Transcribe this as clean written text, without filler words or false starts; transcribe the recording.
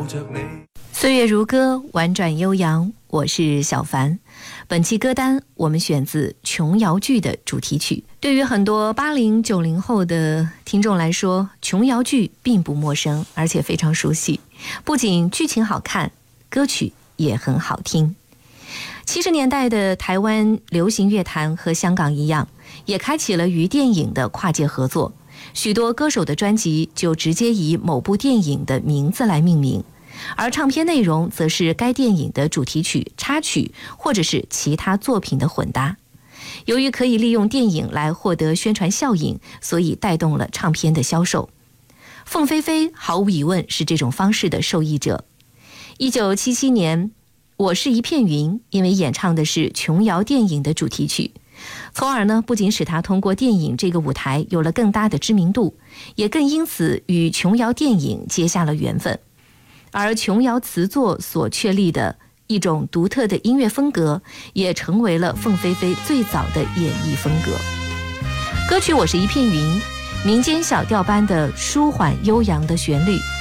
抱着你。 岁月如歌，婉转悠扬，我是小凡。本期歌单我们选自琼瑶剧的主题曲。对于很多80、90后的听众来说，琼瑶剧并不陌生，而且非常熟悉。不仅剧情好看，歌曲也很好听。70年代的台湾流行乐坛和香港一样，也开启了与电影的跨界合作。许多歌手的专辑就直接以某部电影的名字来命名，而唱片内容则是该电影的主题曲、插曲或者是其他作品的混搭。由于可以利用电影来获得宣传效应，所以带动了唱片的销售。凤飞飞毫无疑问是这种方式的受益者。1977年，我是一片云，因为演唱的是琼瑶电影的主题曲，从而呢，不仅使他通过电影这个舞台有了更大的知名度，也更因此与琼瑶电影结下了缘分。而琼瑶词作所确立的一种独特的音乐风格，也成为了凤飞飞最早的演绎风格。歌曲《我是一片云》，民间小调般的舒缓悠扬的旋律，